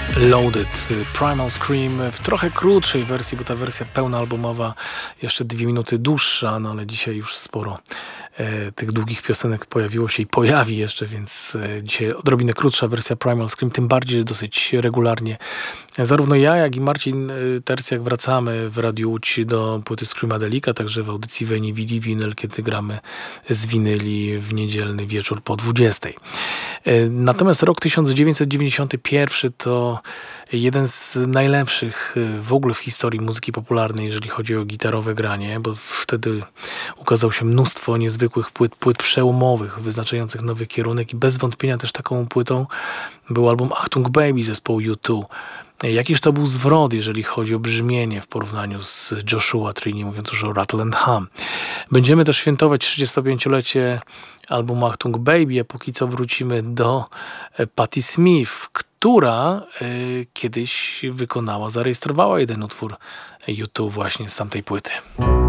Loaded, Primal Scream w trochę krótszej wersji, bo ta wersja pełnoalbumowa jeszcze 2 minuty dłuższa, no ale dzisiaj już sporo tych długich piosenek pojawiło się i pojawi jeszcze, więc dzisiaj odrobinę krótsza wersja Primal Scream, tym bardziej, że dosyć regularnie zarówno ja, jak i Marcin Tercjak wracamy w Radiu Łódź do płyty Screamadelika, także w audycji Veni Vidi Vinyl, kiedy gramy z winyli w niedzielny wieczór po 20. Natomiast rok 1991 to jeden z najlepszych w ogóle w historii muzyki popularnej, jeżeli chodzi o gitarowe granie, bo wtedy ukazał się mnóstwo niezwykłych płyt przełomowych, wyznaczających nowy kierunek i bez wątpienia też taką płytą był album Achtung Baby zespołu U2. Jakiż to był zwrot, jeżeli chodzi o brzmienie w porównaniu z Joshua Tree, nie mówiąc już o Rattle and Hum. Będziemy też świętować 35-lecie albumu Achtung Baby, a póki co wrócimy do Patti Smith, która kiedyś zarejestrowała jeden utwór U2 właśnie z tamtej płyty.